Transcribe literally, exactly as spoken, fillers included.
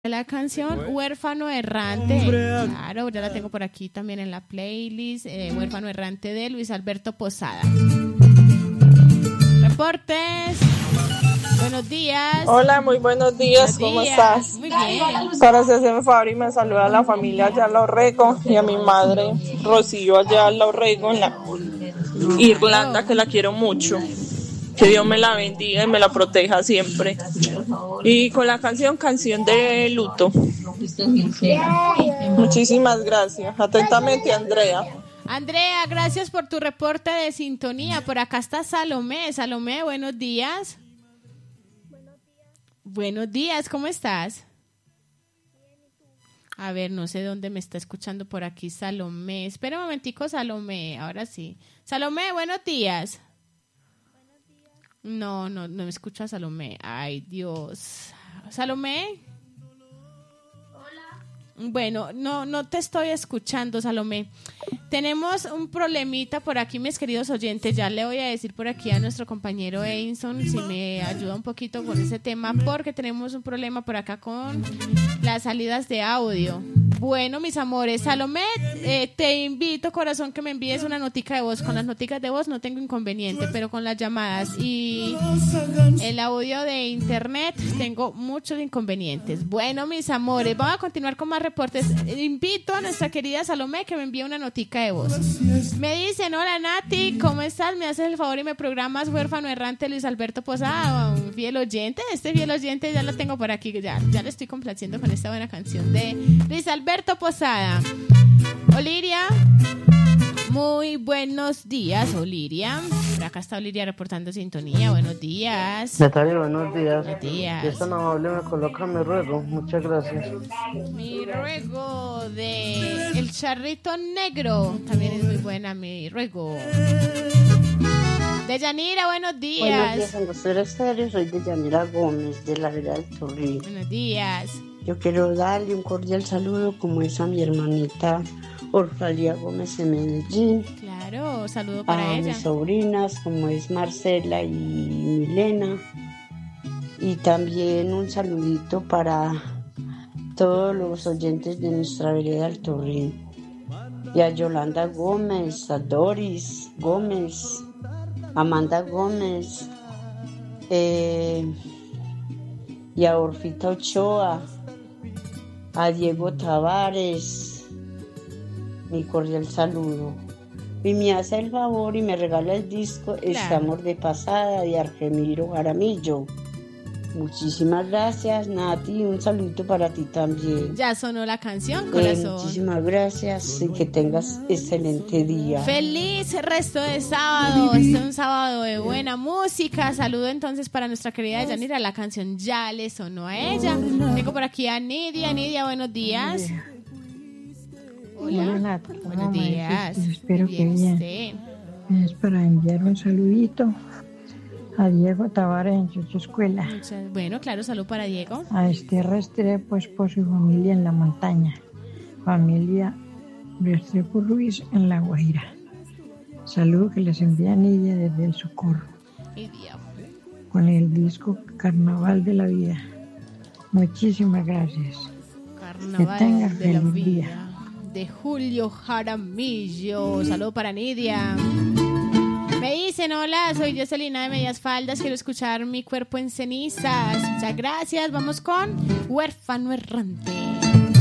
La canción Huérfano Errante, claro, ya la tengo por aquí también en la playlist, eh, Huérfano Errante de Luis Alberto Posada. Reportes, buenos días. Hola, muy buenos días, buenos ¿cómo días. estás? Muy bien. Para hacerse un favor y me saluda a la familia allá en La Orrego y a mi madre Rocío allá en La Orrego, en la Irlanda, que la quiero mucho. Que Dios me la bendiga y me la proteja siempre. Y con la canción, canción de luto. Muchísimas gracias. Atentamente, Andrea. Andrea, gracias por tu reporte de sintonía. Por acá está Salomé. Salomé, buenos días. Buenos días. Buenos días, ¿cómo estás? A ver, no sé dónde me está escuchando por aquí Salomé. Espera un momentico, Salomé. Ahora sí. Salomé, buenos días. No, no, no me escucho a Salomé. Ay, Dios. Salomé. Hola. Bueno, no, no te estoy escuchando, Salomé. Tenemos un problemita por aquí, mis queridos oyentes. Ya le voy a decir por aquí a nuestro compañero Edinson si me ayuda un poquito con ese tema, porque tenemos un problema por acá con las salidas de audio. Bueno, mis amores, Salomé, eh, te invito, corazón, que me envíes una notica de voz. Con las noticas de voz no tengo inconveniente, pero con las llamadas y el audio de internet tengo muchos inconvenientes. Bueno, mis amores, vamos a continuar con más reportes. Invito a nuestra querida Salomé que me envíe una notica de voz. Me dicen, hola Nati, ¿cómo estás? Me haces el favor y me programas Huérfano Errante Luis Alberto Posada, un fiel oyente. Este fiel oyente ya lo tengo por aquí, ya, ya le estoy complaciendo con esta buena canción de Luis Alberto Posada. Oliria, muy buenos días, Oliria. Por acá está Oliria reportando sintonía. Buenos días. Natalia, buenos días. Buenos días. Si es tan amable, me coloca mi ruego. Muchas gracias. Mi ruego de El Charrito Negro. También es muy buena, mi ruego. De Yanira, buenos días. Buenos días, Angostura Estéreo. Soy de Yanira Gómez, de la Vera del Torrín. Buenos días. Yo quiero darle un cordial saludo, como es a mi hermanita Orfalía Gómez en Medellín. Claro, saludo para a ella. A mis sobrinas, como es Marcela y Milena. Y también un saludito para todos los oyentes de nuestra Vereda del Torrín. Y a Yolanda Gómez, a Doris Gómez, Amanda Gómez, eh, y a Orfita Ochoa, a Diego Tavares, mi cordial saludo. Y me hace el favor y me regala el disco claro. Este amor de pasada de Argemiro Jaramillo. Muchísimas gracias, Nati, un saludito para ti también. Ya sonó la canción, corazón. Eh, muchísimas gracias y que tengas excelente día. Feliz resto de sábado, este es un sábado de buena música. Saludo entonces para nuestra querida Yanira, la canción ya le sonó a ella. Tengo por aquí a Nidia. Nidia, buenos días. Hola, Hola Nata. Buenos Hola, días. Maestro, espero bien, que bien. Sí. Es para enviar un saludito a Diego Tavares en Chocho Escuela. Muchas, bueno, claro, salud para Diego. A este Restrepo, esposo y familia en la montaña. Familia Restrepo Ruiz en La Guajira. Saludos que les envía Nidia desde el Socorro. Nidia. Con el disco Carnaval de la Vida. Muchísimas gracias. Carnaval que tengas de la feliz Vida. Día. De Julio Jaramillo. Saludos para Nidia. Me dicen, hola, soy Jocelina de Medias Faldas, quiero escuchar Mi Cuerpo en Cenizas. Muchas gracias, vamos con Huérfano Errante.